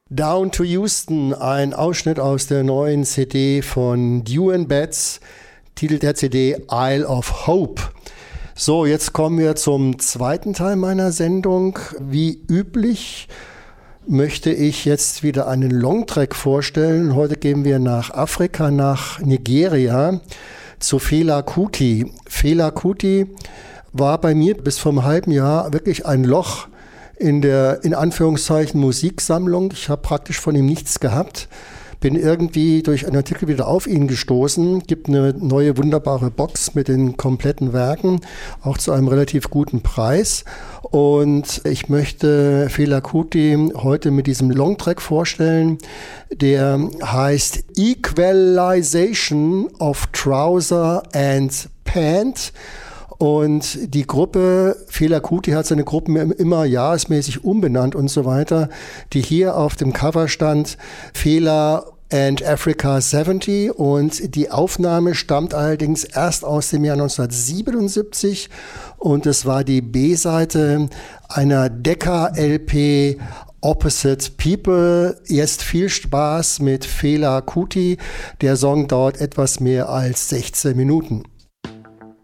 Down to Houston, ein Ausschnitt aus der neuen CD von Dew and Betts, Titel der CD Isle of Hope. So, jetzt kommen wir zum zweiten Teil meiner Sendung. Wie üblich möchte ich jetzt wieder einen Longtrack vorstellen. Heute gehen wir nach Afrika, nach Nigeria, zu Fela Kuti. Fela Kuti war bei mir bis vor einem halben Jahr wirklich ein Loch in der, in Anführungszeichen, Musiksammlung. Ich habe praktisch von ihm nichts gehabt. Bin irgendwie durch einen Artikel wieder auf ihn gestoßen. Gibt eine neue wunderbare Box mit den kompletten Werken, auch zu einem relativ guten Preis. Und ich möchte Fela Kuti heute mit diesem Longtrack vorstellen, der heißt Equalization of Trouser and Pant. Und die Gruppe, Fela Kuti hat seine Gruppen immer jahresmäßig umbenannt und so weiter, die hier auf dem Cover stand, Fela and Africa 70, und die Aufnahme stammt allerdings erst aus dem Jahr 1977 und es war die B-Seite einer Decca-LP Opposite People. Jetzt viel Spaß mit Fela Kuti. Der Song dauert etwas mehr als 16 Minuten.